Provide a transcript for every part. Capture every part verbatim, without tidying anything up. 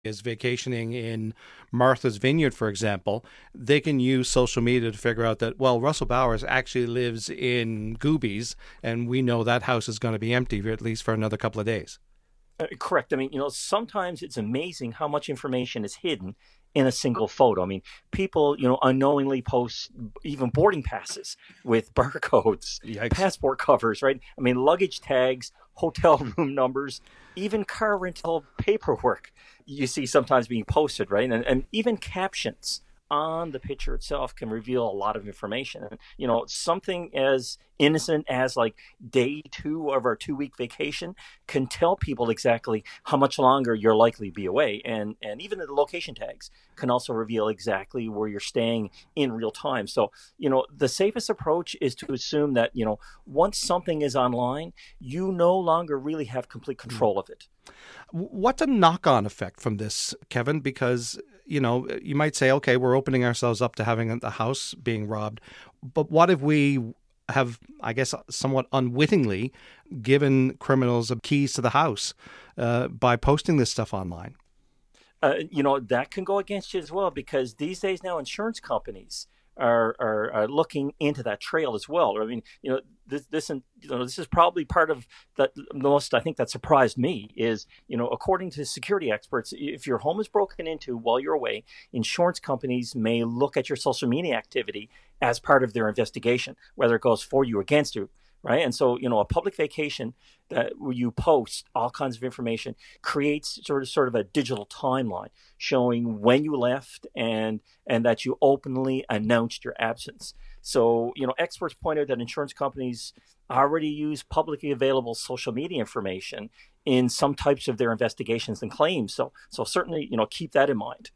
is vacationing in Martha's Vineyard, for example, they can use social media to figure out that, well, Russell Bowers actually lives in Goobies, and we know that house is going to be empty, at least for another couple of days. Uh, correct. I mean, you know, sometimes it's amazing how much information is hidden in a single photo. I mean, people, you know, unknowingly post even boarding passes with barcodes, Yikes. passport covers, right? I mean, luggage tags, hotel room numbers, even car rental paperwork you see sometimes being posted, right? And, and even captions on the picture itself can reveal a lot of information. And, you know, something as innocent as like day two of our two week vacation can tell people exactly how much longer you're likely to be away. And, and even the location tags can also reveal exactly where you're staying in real time. So, you know, the safest approach is to assume that, you know, once something is online, you no longer really have complete control of it. What's a knock-on effect from this, Kevin? Because, you know, you might say, okay, we're opening ourselves up to having the house being robbed. But what if we have, I guess, somewhat unwittingly given criminals keys to the house uh, by posting this stuff online? Uh, you know, that can go against you as well, because these days now insurance companies are, are, are looking into that trail as well. I mean, you know, this, this, you know, this is probably part of the, the most, I think, that surprised me is, you know, according to security experts, if your home is broken into while you're away, insurance companies may look at your social media activity as part of their investigation, whether it goes for you or against you. Right. And so, you know, a public vacation that where you post all kinds of information creates sort of sort of a digital timeline showing when you left and and that you openly announced your absence. So, you know, experts point out that insurance companies already use publicly available social media information in some types of their investigations and claims. So so certainly, you know, keep that in mind.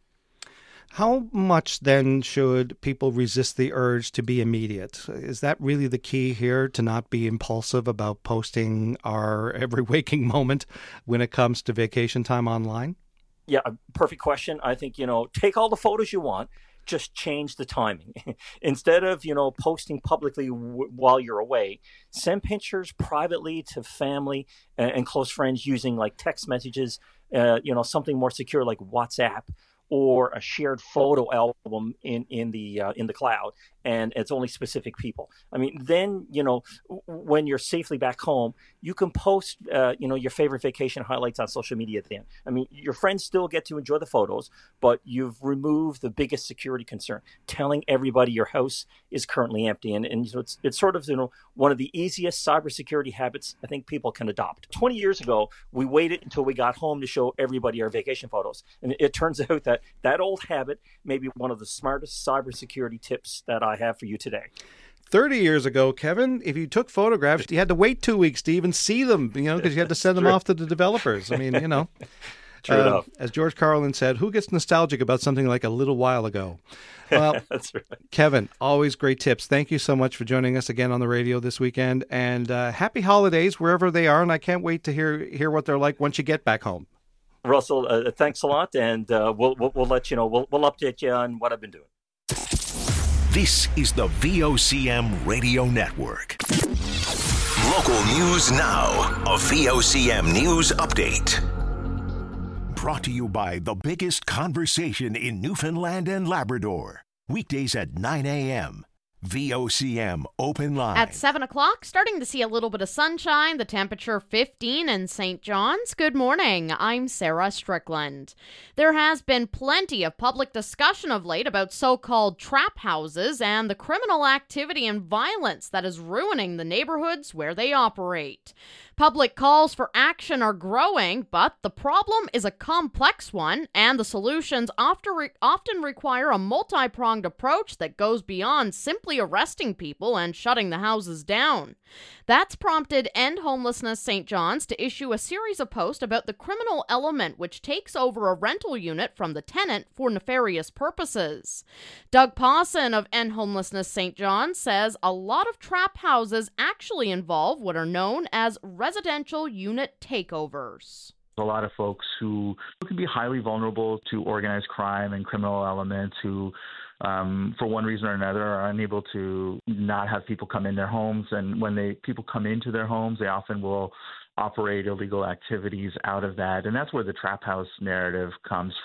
How much then should people resist the urge to be immediate? Is that really the key here, to not be impulsive about posting our every waking moment when it comes to vacation time online? Yeah, a perfect question. I think, you know, take all the photos you want, just change the timing. Instead of, you know, posting publicly w- while you're away, send pictures privately to family and, and close friends using like text messages, uh, you know, something more secure like WhatsApp, or a shared photo album in in the uh, in the cloud, and it's only specific people. I mean, then, you know, when you're safely back home, you can post uh, you know, your favorite vacation highlights on social media then. I mean, your friends still get to enjoy the photos, but you've removed the biggest security concern, telling everybody your house is currently empty. And and so it's it's sort of, you know, one of the easiest cybersecurity habits I think people can adopt. twenty years ago, we waited until we got home to show everybody our vacation photos, and it turns out that that old habit may be one of the smartest cybersecurity tips that I have for you today. thirty years ago, Kevin, if you took photographs, you had to wait two weeks to even see them, you know, because you had to send them off to the developers. I mean, you know, True uh, enough. As George Carlin said, who gets nostalgic about something like a little while ago? Well, That's right. Kevin, always great tips. Thank you so much for joining us again on the radio this weekend, and uh, happy holidays wherever they are. And I can't wait to hear hear what they're like once you get back home. Russell, uh, thanks a lot, and uh, we'll, we'll we'll let you know. We'll we'll update you on what I've been doing. This is the V O C M Radio Network. Local news now. A V O C M News Update. Brought to you by the biggest conversation in Newfoundland and Labrador. Weekdays at nine a.m. V O C M Open Line. At seven o'clock, starting to see a little bit of sunshine, the temperature fifteen in Saint John's. Good morning, I'm Sarah Strickland. There has been plenty of public discussion of late about so-called trap houses and the criminal activity and violence that is ruining the neighborhoods where they operate. Public calls for action are growing, but the problem is a complex one, and the solutions often, re- often require a multi-pronged approach that goes beyond simply arresting people and shutting the houses down. That's prompted End Homelessness Saint John's to issue a series of posts about the criminal element which takes over a rental unit from the tenant for nefarious purposes. Doug Pawson of End Homelessness Saint John's says a lot of trap houses actually involve what are known as residential unit takeovers. A lot of folks who, who can be highly vulnerable to organized crime and criminal elements who, um, for one reason or another, are unable to not have people come in their homes. And when they people come into their homes, they often will operate illegal activities out of that. And that's where the trap house narrative comes